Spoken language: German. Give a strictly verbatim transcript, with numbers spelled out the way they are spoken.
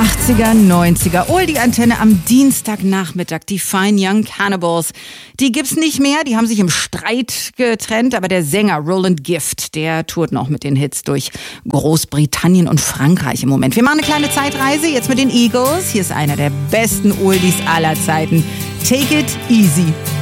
achtziger, neunziger. Oldie-Antenne am Dienstagnachmittag. Die Fine Young Cannibals. Die gibt's nicht mehr. Die haben sich im Streit getrennt. Aber der Sänger Roland Gift, der tourt noch mit den Hits durch Großbritannien und Frankreich im Moment. Wir machen eine kleine Zeitreise jetzt mit den Eagles. Hier ist einer der besten Oldies aller Zeiten. Take it easy.